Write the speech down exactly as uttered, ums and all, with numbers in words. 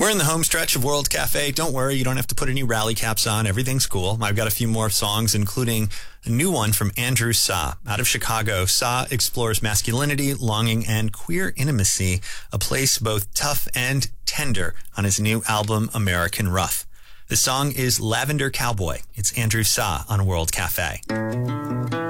We're in the home stretch of World Cafe. Don't worry, you don't have to put any rally caps on. Everything's cool. I've got a few more songs, including a new one from Andrew Sa. Out of Chicago, Sa explores masculinity, longing, and queer intimacy, a place both tough and tender, on his new album, American Rough. The song is Lavender Cowboy. It's Andrew Sa on World Cafe.